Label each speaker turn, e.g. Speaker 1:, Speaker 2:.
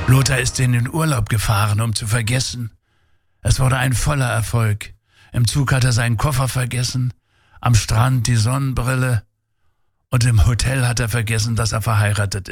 Speaker 1: Lothar ist in den Urlaub gefahren, um zu vergessen. Es wurde ein voller Erfolg. Im Zug hat er seinen Koffer vergessen, am Strand die Sonnenbrille und im Hotel hat er vergessen, dass er verheiratet ist.